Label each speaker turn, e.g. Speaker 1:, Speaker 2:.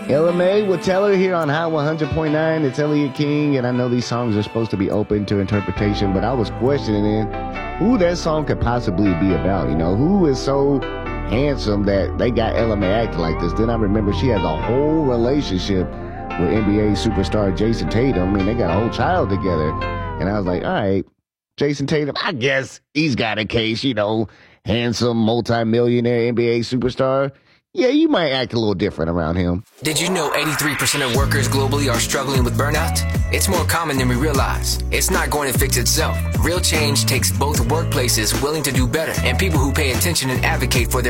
Speaker 1: LMA with Taylor here on High 100.9. It's Elliot King, and I know these songs are supposed to be open to interpretation, but I was questioning who that song could possibly be about. You know, who is so handsome that they got LMA acting like this? Then I remember she has a whole relationship with NBA superstar Jason Tatum. I mean, they got a whole child together. And I was like, all right, Jason Tatum, I guess he's got a case, you know, handsome, multi-millionaire NBA superstar. Yeah, you might act a little different around him.
Speaker 2: Did you know 83% of workers globally are struggling with burnout? It's more common than we realize. It's not going to fix itself. Real change takes both workplaces willing to do better and people who pay attention and advocate for their